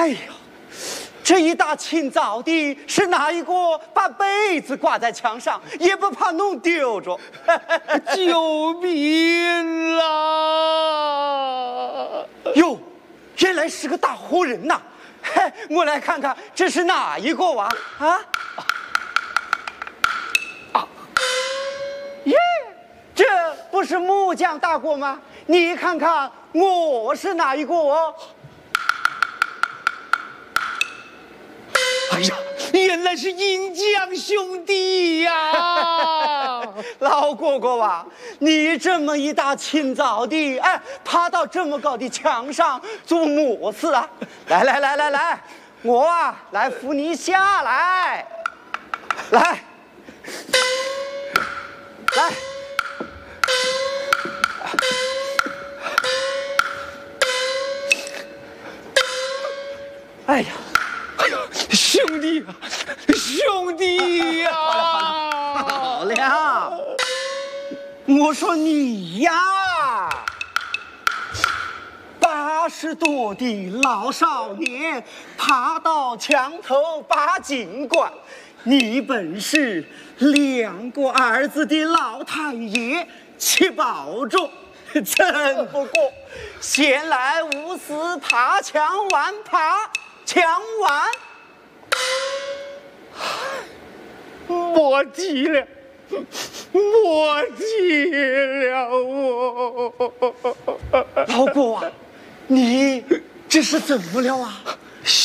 哎呀，这一大清早的，是哪一个把被子挂在墙上，也不怕弄丢着？ 救命啦！ 哟，原来是个大活人呐！我来看看，这是哪一个哇？耶，这不是木匠大哥吗？你看看我是哪一个哦？ 哎呀，原来是银匠兄弟呀！ 老哥哥啊，你这么一大清早的，爬到这么高的墙上做么事啊？来，我来扶你下来，来。哎呀， 兄弟啊，兄弟呀！ 好了，我说你呀，80多的老少年爬到墙头把警官，你本是2个儿子的老太爷去保着，真不过闲来无事爬墙玩，爬墙玩。 莫急了，我。 老郭啊，你这是怎么了啊？